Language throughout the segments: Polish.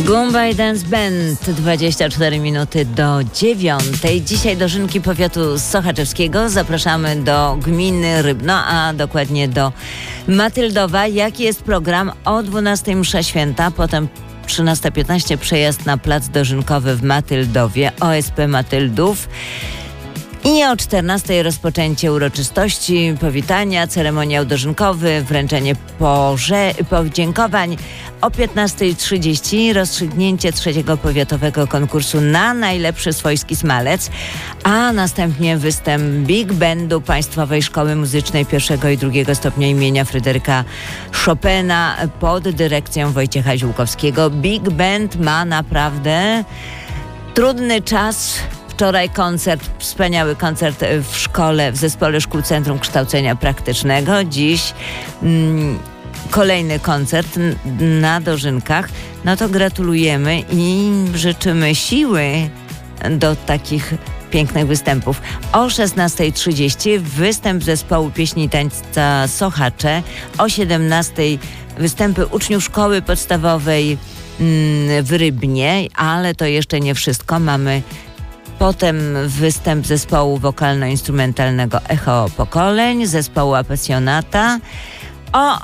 Gumbay Dance Band, 24 minuty do 9. Dzisiaj dożynki powiatu sochaczewskiego. Zapraszamy do gminy Rybno, a dokładnie do Matyldowa. Jaki jest program? O 12 msza święta, potem 13:15 przejazd na plac dożynkowy w Matyldowie, OSP Matyldów. I o 14:00 rozpoczęcie uroczystości, powitania, ceremoniał dożynkowy, wręczenie podziękowań. O 15:30 rozstrzygnięcie trzeciego powiatowego konkursu na najlepszy swojski smalec, a następnie występ Big Bandu Państwowej Szkoły Muzycznej I i II stopnia imienia Fryderyka Chopina pod dyrekcją Wojciecha Ziółkowskiego. Big Band ma naprawdę trudny czas. Wczoraj koncert, wspaniały koncert w szkole, w Zespole Szkół Centrum Kształcenia Praktycznego. Dziś kolejny koncert na dożynkach. No to gratulujemy i życzymy siły do takich pięknych występów. O 16:30 występ zespołu pieśni i tańca Sochacze. O 17:00 występy uczniów szkoły podstawowej w Rybnie, ale to jeszcze nie wszystko. Mamy potem występ zespołu wokalno-instrumentalnego Echo Pokoleń, zespołu Apasjonata. O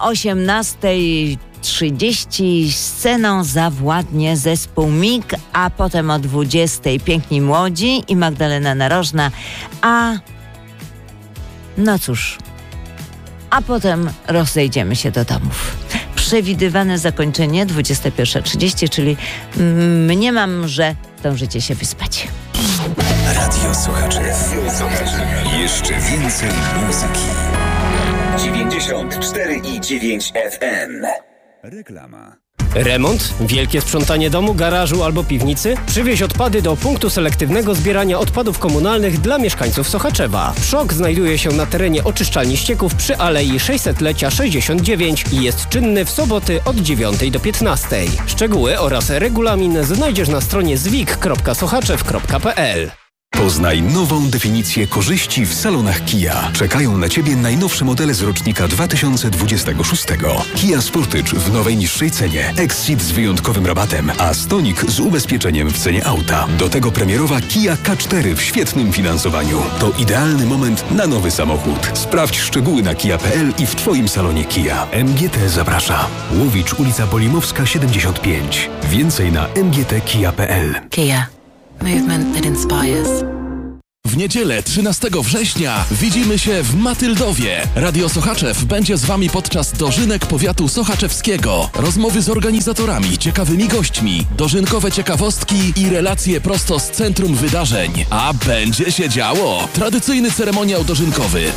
18:30 sceną zawładnie zespół MIG, a potem o 20:00 Piękni Młodzi i Magdalena Narożna. No cóż, a potem rozejdziemy się do domów. Przewidywane zakończenie 21:30, czyli mniemam, że zdążycie się wyspać. Radio Sochaczew. Jeszcze więcej muzyki. 94,9 FM. Reklama. Remont, wielkie sprzątanie domu, garażu albo piwnicy? Przywieź odpady do punktu selektywnego zbierania odpadów komunalnych dla mieszkańców Sochaczewa. Przok znajduje się na terenie oczyszczalni ścieków przy Alei 600-lecia 69 i jest czynny w soboty od 9 do 15. Szczegóły oraz regulamin znajdziesz na stronie zwik.sochaczew.pl. Poznaj nową definicję korzyści w salonach Kia. Czekają na Ciebie najnowsze modele z rocznika 2026. Kia Sportage w nowej niższej cenie, Exceed z wyjątkowym rabatem, a Stonic z ubezpieczeniem w cenie auta. Do tego premierowa Kia K4 w świetnym finansowaniu. To idealny moment na nowy samochód. Sprawdź szczegóły na kia.pl i w Twoim salonie Kia. MGT zaprasza. Łowicz, ulica Bolimowska 75. Więcej na mgtkia.pl. Kia. Movement that inspires. W niedzielę 13 września widzimy się w Matyldowie. Radio Sochaczew będzie z Wami podczas dożynek powiatu sochaczewskiego. Rozmowy z organizatorami, ciekawymi gośćmi, dożynkowe ciekawostki i relacje prosto z centrum wydarzeń. A będzie się działo! Tradycyjny ceremoniał dożynkowy,